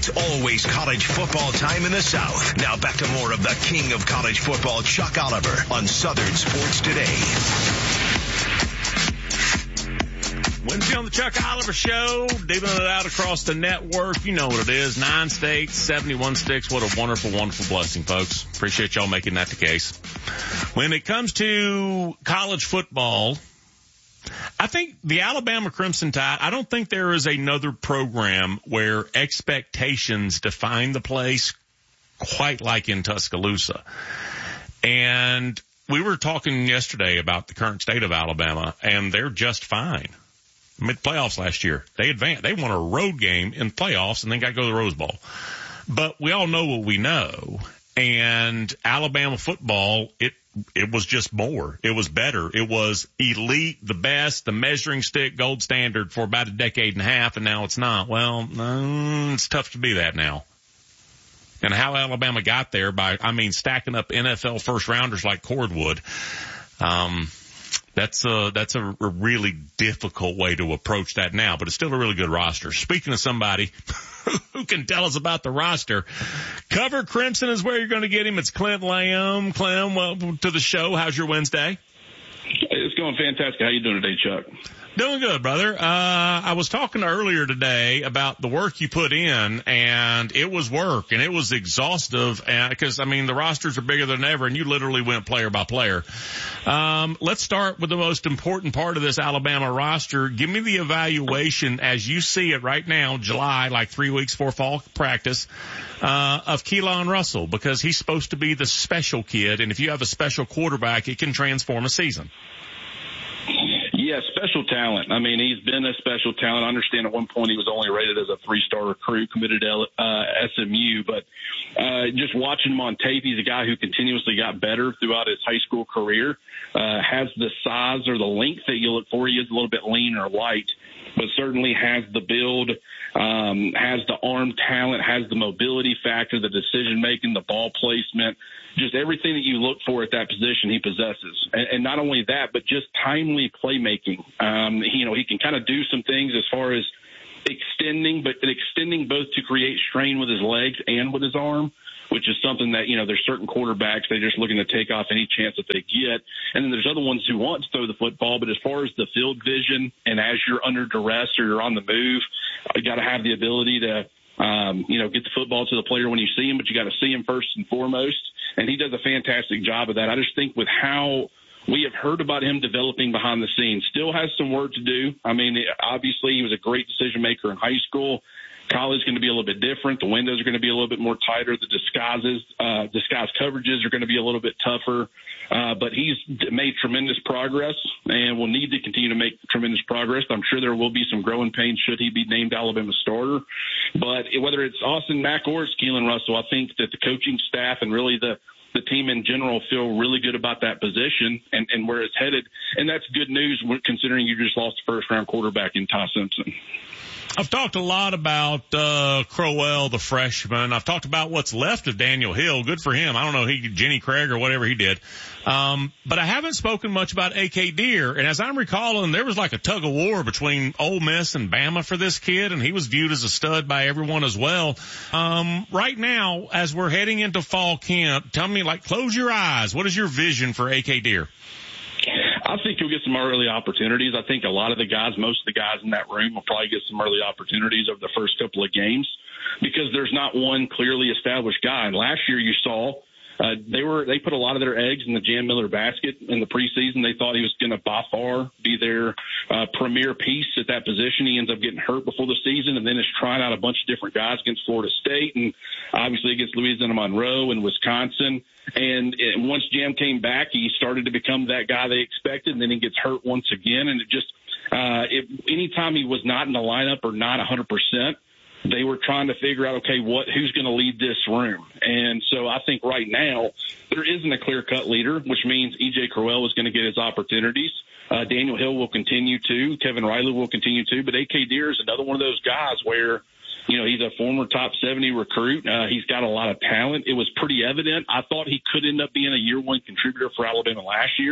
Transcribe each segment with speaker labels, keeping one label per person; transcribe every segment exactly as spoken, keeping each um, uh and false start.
Speaker 1: It's always college football time in the South. Now back to more of the king of college football, Chuck Oliver, on Southern Sports Today.
Speaker 2: Wednesday on the Chuck Oliver Show, dealing it out across the network. You know what it is. Nine states, seventy-one sticks. What a wonderful, wonderful blessing, folks. Appreciate y'all making that the case. When it comes to college football, I think the Alabama Crimson Tide, I don't think there is another program where expectations define the place quite like in Tuscaloosa. And we were talking yesterday about the current state of Alabama, and they're just fine. Mid playoffs last year, they advanced. They won a road game in playoffs and then got to go to the Rose Bowl. But we all know what we know. And Alabama football, it it was just more. It was better. It was elite, the best, the measuring stick, gold standard for about a decade and a half, and now it's not. Well, mm, it's tough to be that now. And how Alabama got there by, I mean, stacking up N F L first rounders like Cordwood. Um, That's a, that's a, a really difficult way to approach that now, but it's still a really good roster. Speaking of somebody who can tell us about the roster, Cover Crimson is where you're going to get him. It's Clint Lamb. Clem, welcome to the show. How's your Wednesday?
Speaker 3: It's going fantastic. How you doing today, Chuck?
Speaker 2: Doing good, brother. Uh, I was talking earlier today about the work you put in, and it was work, and it was exhaustive, and because, I mean, the rosters are bigger than ever, and you literally went player by player. Um, let's start with the most important part of this Alabama roster. Give me the evaluation as you see it right now, July, like three weeks before fall practice, uh, of Keelan Russell, because he's supposed to be the special kid, and if you have a special quarterback, it can transform a season.
Speaker 3: Yeah, special talent. I mean, he's been a special talent. I understand at one point he was only rated as a three-star recruit, committed to uh, S M U. But uh, just watching him on tape, he's a guy who continuously got better throughout his high school career, uh, has the size or the length that you look for. He is a little bit lean or light, but certainly has the build, um, has the arm talent, has the mobility factor, the decision-making, the ball placement. Just everything that you look for at that position he possesses. And, and not only that, but just timely playmaking. Um, he, you know, he can kind of do some things as far as extending, but extending both to create strain with his legs and with his arm, which is something that, you know, there's certain quarterbacks, they're just looking to take off any chance that they get. And then there's other ones who want to throw the football, but as far as the field vision and as you're under duress or you're on the move, you got to have the ability to, um, you know, get the football to the player when you see him, but you got to see him first and foremost. And he does a fantastic job of that. I just think with how we have heard about him developing behind the scenes, still has some work to do. I mean, obviously he was a great decision maker in high school. College is going to be a little bit different. The windows are going to be a little bit more tighter. The disguises, uh, disguise coverages are going to be a little bit tougher. Uh, but he's made tremendous progress and will need to continue to make tremendous progress. I'm sure there will be some growing pains should he be named Alabama starter. But whether it's Austin Mack or it's Keelan Russell, I think that the coaching staff and really the, the team in general feel really good about that position and, and where it's headed. And that's good news considering you just lost the first-round quarterback in Ty Simpson.
Speaker 2: I've talked a lot about uh Crowell, the freshman. I've talked about what's left of Daniel Hill. Good for him. I don't know, he Jenny Craig or whatever he did. Um, but I haven't spoken much about A K Deer. And as I'm recalling, there was like a tug of war between Ole Miss and Bama for this kid, and he was viewed as a stud by everyone as well. Um, right now, as we're heading into fall camp, tell me, like, close your eyes. What is your vision for A K Deer?
Speaker 3: I think you'll get some early opportunities. I think a lot of the guys, most of the guys in that room will probably get some early opportunities over the first couple of games because there's not one clearly established guy. And last year you saw uh, they were they put a lot of their eggs in the Jam Miller basket in the preseason. They thought he was going to by far be their uh, premier piece at that position. He ends up getting hurt before the season and then is trying out a bunch of different guys against Florida State and obviously against Louisiana Monroe and Wisconsin. And it, once Jam came back, he started to become that guy they expected, and then he gets hurt once again. And it just uh, it, anytime he was not in the lineup or not one hundred percent, they were trying to figure out, okay, what who's going to lead this room? And so I think right now there isn't a clear-cut leader, which means E J Crowell is going to get his opportunities. Uh, Daniel Hill will continue to. Kevin Riley will continue to. But A K Deer is another one of those guys where – you know, he's a former top seventy recruit. Uh, he's got a lot of talent. It was pretty evident. I thought he could end up being a year one contributor for Alabama last year.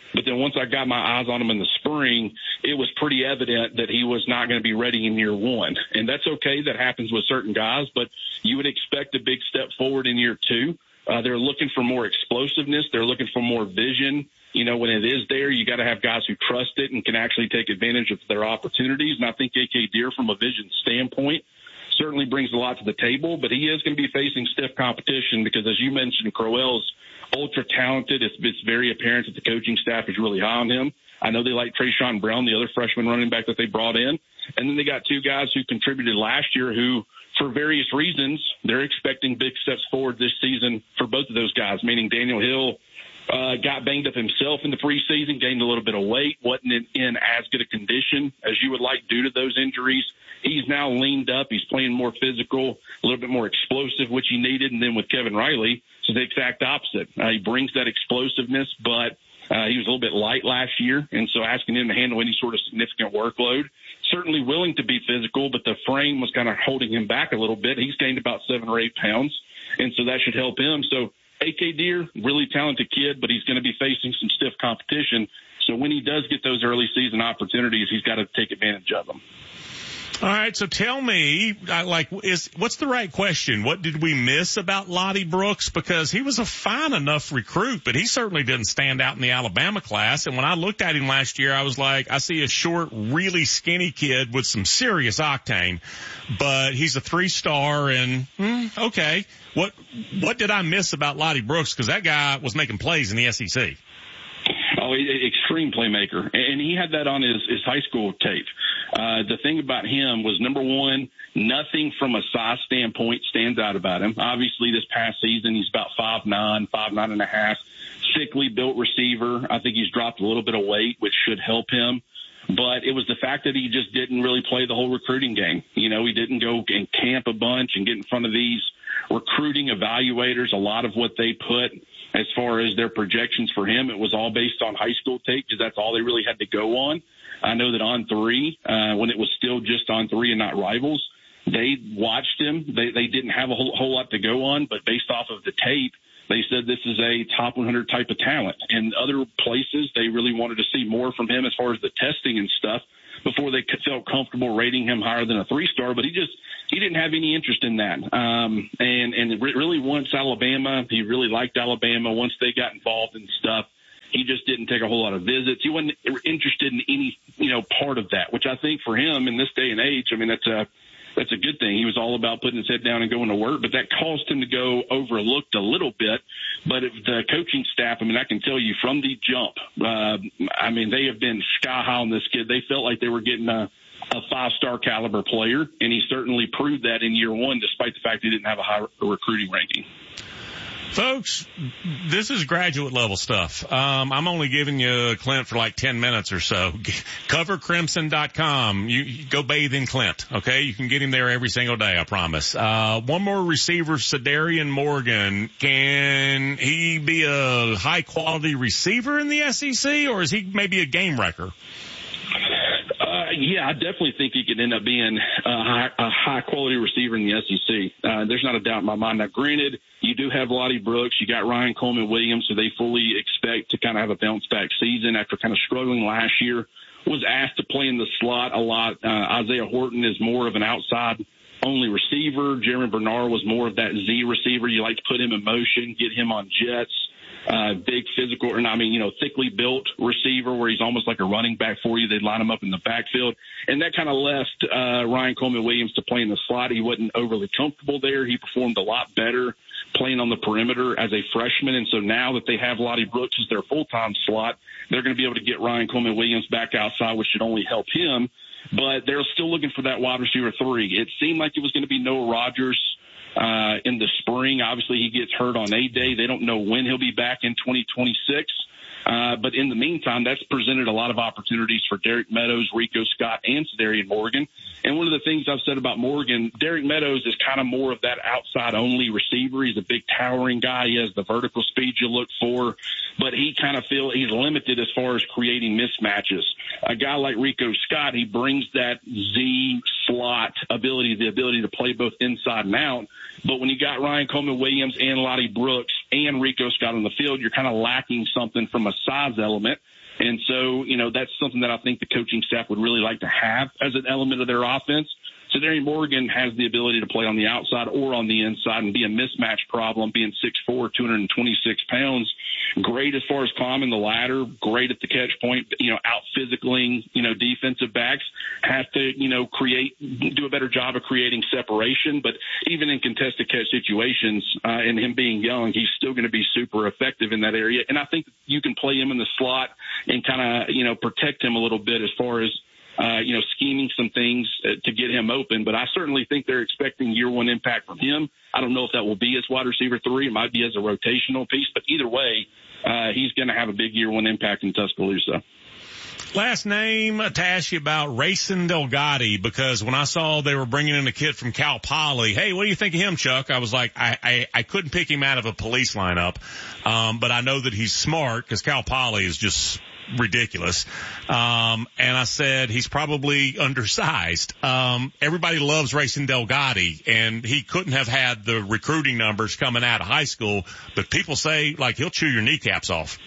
Speaker 3: But then once I got my eyes on him in the spring, it was pretty evident that he was not going to be ready in year one. And that's okay. That happens with certain guys, but you would expect a big step forward in year two. Uh, they're looking for more explosiveness. They're looking for more vision. You know, when it is there, you got to have guys who trust it and can actually take advantage of their opportunities. And I think A K Deer, from a vision standpoint, certainly brings a lot to the table, but he is going to be facing stiff competition because, as you mentioned, Crowell's ultra talented. It's, it's very apparent that the coaching staff is really high on him. I know they like Trayshawn Brown, the other freshman running back that they brought in. And then they got two guys who contributed last year who, for various reasons, they're expecting big steps forward this season for both of those guys, meaning Daniel Hill uh, got banged up himself in the preseason, gained a little bit of weight, wasn't in, in as good a condition as you would like due to those injuries. He's now leaned up. He's playing more physical, a little bit more explosive, which he needed. And then with Kevin Riley, it's the exact opposite. Uh, he brings that explosiveness, but uh, he was a little bit light last year. And so asking him to handle any sort of significant workload, certainly willing to be physical, but the frame was kind of holding him back a little bit. He's gained about seven or eight pounds, and so that should help him. So A K Deer, really talented kid, but he's going to be facing some stiff competition. So when he does get those early season opportunities, he's got to take advantage of them.
Speaker 2: All right, so tell me, like, is what's the right question? What did we miss about Lottie Brooks? Because he was a fine enough recruit, but he certainly didn't stand out in the Alabama class. And when I looked at him last year, I was like, I see a short, really skinny kid with some serious octane, but he's a three-star, and hmm, okay, what what did I miss about Lottie Brooks? Because that guy was making plays in the S E C.
Speaker 3: Oh, extreme playmaker. And he had that on his, his high school tape. Uh, the thing about him was, number one, nothing from a size standpoint stands out about him. Obviously, this past season, he's about five nine, five nine and a half, thickly built receiver. I think he's dropped a little bit of weight, which should help him. But it was the fact that he just didn't really play the whole recruiting game. You know, he didn't go and camp a bunch and get in front of these recruiting evaluators. A lot of what they put as far as their projections for him, it was all based on high school tape because that's all they really had to go on. I know that on three, uh, when it was still just on three and not Rivals, they watched him. They, they didn't have a whole, whole lot to go on, but based off of the tape, they said this is a top one hundred type of talent. And other places, they really wanted to see more from him as far as the testing and stuff before they felt comfortable rating him higher than a three-star. But he just he didn't have any interest in that. Um, and, and really once Alabama, he really liked Alabama. Once they got involved in stuff, he just didn't take a whole lot of visits. He wasn't interested in any, you know, part of that, which I think for him in this day and age, I mean, that's a that's a good thing. He was all about putting his head down and going to work, but that caused him to go overlooked a little bit. But if the coaching staff, I mean, I can tell you from the jump, uh, I mean, they have been sky high on this kid. They felt like they were getting a, a five-star caliber player, and he certainly proved that in year one, despite the fact he didn't have a high recruiting ranking.
Speaker 2: Folks, this is graduate level stuff. Um, I'm only giving you Clint for like ten minutes or so. cover crimson dot com. You, you go bathe in Clint, okay? You can get him there every single day, I promise. Uh, one more receiver, Sadarian Morgan. Can he be a high quality receiver in the S E C, or is he maybe a game wrecker?
Speaker 3: Uh, yeah, I definitely think he could end up being a high, a high quality receiver in the S E C. Uh, there's not a doubt in my mind. Now, granted, you do have Lottie Brooks. You got Ryan Coleman Williams, so they fully expect to kind of have a bounce back season after kind of struggling last year. Was asked to play in the slot a lot. Uh, Isaiah Horton is more of an outside only receiver. Jeremy Bernard was more of that Z receiver. You like to put him in motion, get him on jets. Uh, big physical, or I mean, you know, thickly built receiver where he's almost like a running back for you. They'd line him up in the backfield. And that kind of left uh, Ryan Coleman Williams to play in the slot. He wasn't overly comfortable there. He performed a lot better playing on the perimeter as a freshman. And so now that they have Lottie Brooks as their full-time slot, they're going to be able to get Ryan Coleman Williams back outside, which should only help him. But they're still looking for that wide receiver three. It seemed like it was going to be Noah Rogers Uh, in the spring. Obviously, he gets hurt on A-Day. They don't know when he'll be back in twenty twenty-six. Uh, but in the meantime, that's presented a lot of opportunities for Derek Meadows, Rico Scott, and Sadarian Morgan. And one of the things I've said about Morgan, Derek Meadows is kind of more of that outside-only receiver. He's a big towering guy. He has the vertical speed you look for, but he kind of feel he's limited as far as creating mismatches. A guy like Rico Scott, he brings that Z slot ability, the ability to play both inside and out. But when you got Ryan Coleman Williams and Lottie Brooks and Rico Scott on the field, you're kind of lacking something from a size element. And so, you know, that's something that I think the coaching staff would really like to have as an element of their offense. So Darin Morgan has the ability to play on the outside or on the inside and be a mismatch problem, being six foot four, two hundred twenty-six pounds. Great as far as climbing the ladder, great at the catch point, you know, out physicaling, you know, defensive backs. Have to, you know, create, do a better job of creating separation. But even in contested catch situations, uh, and him being young, he's still going to be super effective in that area. And I think you can play him in the slot and kind of, you know, protect him a little bit as far as, Uh, you know, scheming some things uh, to get him open. But I certainly think they're expecting year one impact from him. I don't know if that will be as wide receiver three. It might be as a rotational piece. But either way, uh, he's going to have a big year one impact in Tuscaloosa.
Speaker 2: Last name to ask you about Rayson Delgatti, because when I saw they were bringing in a kid from Cal Poly, hey, what do you think of him, Chuck? I was like, I, I, I couldn't pick him out of a police lineup. Um, but I know that he's smart because Cal Poly is just ridiculous. Um, and I said he's probably undersized. Um, everybody loves Rayson Delgatti, and he couldn't have had the recruiting numbers coming out of high school, but people say like he'll chew your kneecaps off.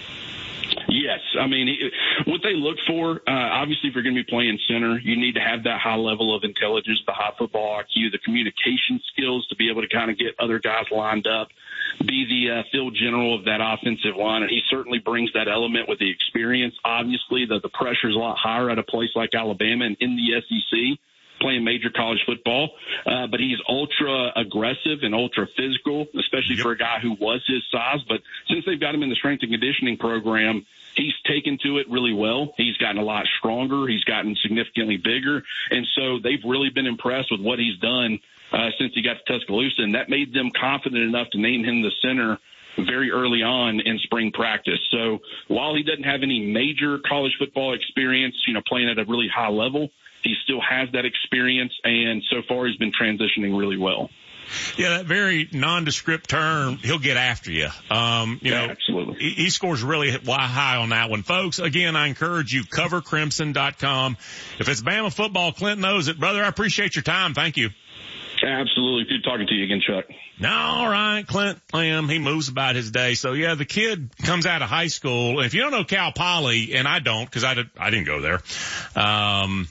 Speaker 3: Yes. I mean, what they look for, uh, obviously, if you're going to be playing center, you need to have that high level of intelligence, the high football I Q, the communication skills to be able to kind of get other guys lined up, be the uh, field general of that offensive line. And he certainly brings that element with the experience. Obviously, the, the pressure is a lot higher at a place like Alabama and in the S E C, playing major college football. Uh, but he's ultra aggressive and ultra physical, especially yep. for a guy who was his size. But since they've got him in the strength and conditioning program, he's taken to it really well. He's gotten a lot stronger. He's gotten significantly bigger. And so they've really been impressed with what he's done uh, since he got to Tuscaloosa. And that made them confident enough to name him the center very early on in spring practice. So while he doesn't have any major college football experience, you know, playing at a really high level, he still has that experience, and so far he's been transitioning really well.
Speaker 2: Yeah, that very nondescript term, he'll get after you. Um, you
Speaker 3: yeah,
Speaker 2: know,
Speaker 3: absolutely.
Speaker 2: He, he scores really high on that one. Folks, again, I encourage you, cover crimson dot com. If it's Bama football, Clint knows it. Brother, I appreciate your time. Thank you.
Speaker 3: Absolutely. Good talking to you again, Chuck.
Speaker 2: No, all right, Clint Lamb, he moves about his day. So, yeah, the kid comes out of high school. If you don't know Cal Poly, and I don't because I, did, I didn't go there, um,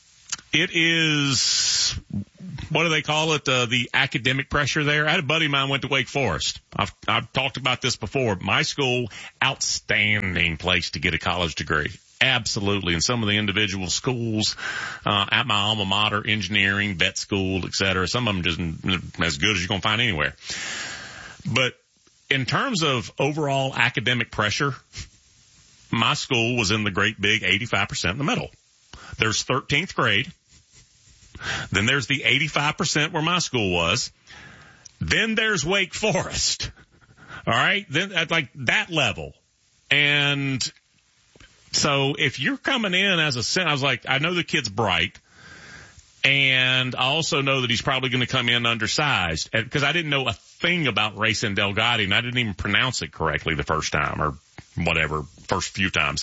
Speaker 2: it is, what do they call it, uh, the academic pressure there. I had a buddy of mine went to Wake Forest. I've, I've talked about this before. My school, outstanding place to get a college degree. Absolutely. And some of the individual schools, uh, at my alma mater, engineering, vet school, et cetera, some of them just as good as you're going to find anywhere. But in terms of overall academic pressure, my school was in the great big eighty-five percent in the middle. There's thirteenth grade. Then there's the eighty-five percent where my school was. Then there's Wake Forest. All right. Then at like that level. And so if you're coming in as a center, I was like, I know the kid's bright. And I also know that he's probably going to come in undersized because I didn't know a thing about Rayson Delgatti, and I didn't even pronounce it correctly the first time or whatever, first few times.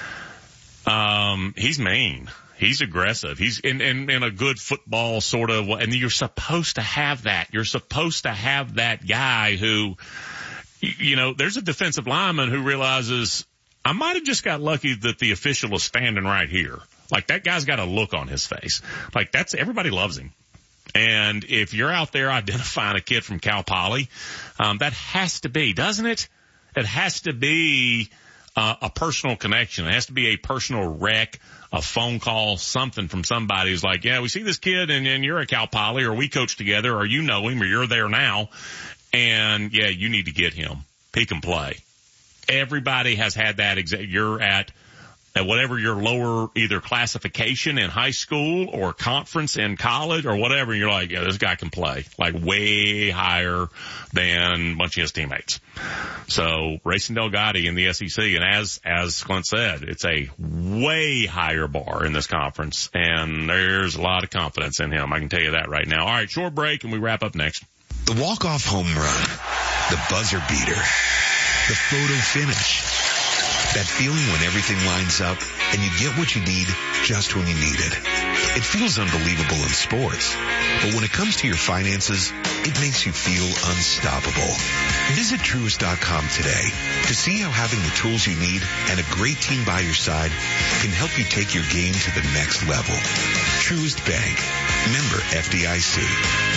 Speaker 2: Um, he's mean. He's aggressive. He's in, in, in a good football sort of, and you're supposed to have that. You're supposed to have that guy who, you know, there's a defensive lineman who realizes I might have just got lucky that the official is standing right here. Like that guy's got a look on his face. Like that's, everybody loves him. And if you're out there identifying a kid from Cal Poly, um, that has to be, doesn't it? It has to be uh, a personal connection. It has to be a personal rec, a phone call, something from somebody who's like, yeah, we see this kid and, and you're a Cal Poly or we coach together or you know him or you're there now. And yeah, you need to get him. He can play. Everybody has had that. Exa- you're at, at whatever your lower either classification in high school or conference in college or whatever. And you're like, yeah, this guy can play like way higher than a bunch of his teammates. So Rayson Delgatti in the S E C. And as, as Clint said, it's a way higher bar in this conference. And there's a lot of confidence in him. I can tell you that right now. All right, short break and we wrap up next.
Speaker 1: The walk-off home run, the buzzer beater, the photo finish. That feeling when everything lines up and you get what you need just when you need it. It feels unbelievable in sports, but when it comes to your finances, it makes you feel unstoppable. Visit Truist dot com today To see how having the tools you need and a great team by your side can help you take your game to the next level. Truist Bank. Member F D I C.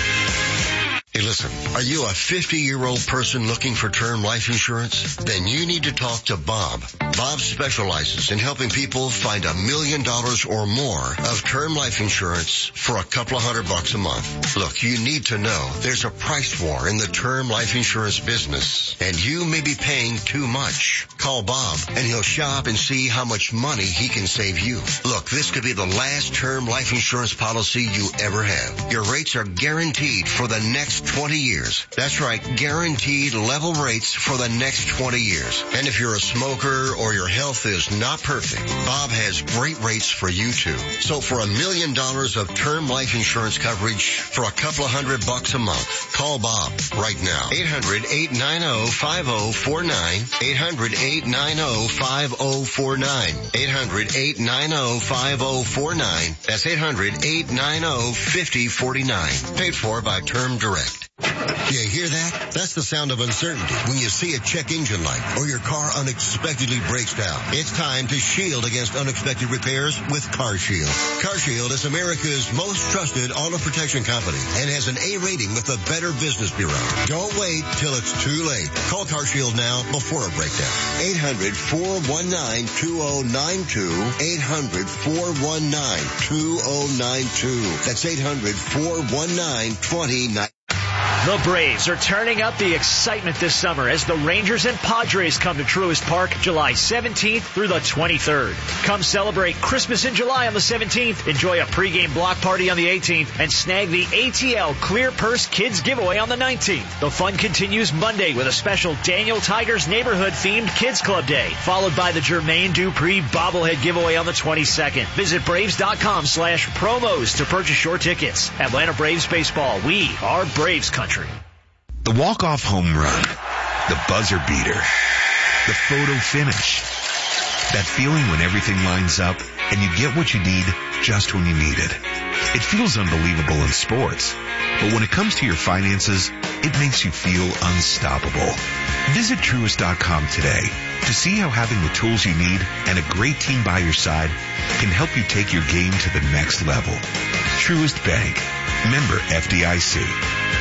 Speaker 4: Hey, listen, are you a fifty-year-old person looking for term life insurance? Then you need to talk to Bob. Bob specializes in helping people find a million dollars or more of term life insurance for a couple of hundred bucks a month. Look, you need to know there's a price war in the term life insurance business, and you may be paying too much. Call Bob, and he'll shop and see how much money he can save you. Look, this could be the last term life insurance policy you ever have. Your rates are guaranteed for the next twenty years. That's right, guaranteed level rates for the next twenty years. And if you're a smoker or your health is not perfect, Bob has great rates for you too. So for a million dollars of term life insurance coverage for a couple of hundred bucks a month, call Bob right now. eight hundred, eight nine zero, five zero four nine. eight hundred, eight nine zero, five zero four nine. eight hundred, eight nine zero, five zero four nine. That's eight hundred, eight nine zero, five zero four nine. Paid for by Term Direct. You hear that? That's the sound of uncertainty when you see a check engine light or your car unexpectedly breaks down. It's time to shield against unexpected repairs with CarShield. CarShield is America's most trusted auto protection company and has an A rating with the Better Business Bureau. Don't wait till it's too late. Call CarShield now before a breakdown. eight hundred, four one nine, two zero nine two. eight hundred, four one nine, two zero nine two. That's eight hundred, four one nine, two zero nine two.
Speaker 5: The Braves are turning up the excitement this summer as the Rangers and Padres come to Truist Park July seventeenth through the twenty-third. Come celebrate Christmas in July on the seventeenth, enjoy a pregame block party on the eighteenth, and snag the A T L Clear Purse Kids giveaway on the nineteenth. The fun continues Monday with a special Daniel Tigers neighborhood-themed Kids Club Day, followed by the Jermaine Dupri bobblehead giveaway on the twenty-second. Visit Braves.com slash promos to purchase your tickets. Atlanta Braves Baseball, we are Braves Country.
Speaker 1: The walk-off home run, the buzzer beater, the photo finish. That feeling when everything lines up and you get what you need just when you need it. It feels unbelievable in sports, but when it comes to your finances, it makes you feel unstoppable. Visit Truist dot com today to see how having the tools you need and a great team by your side can help you take your game to the next level. Truist Bank. Member F D I C.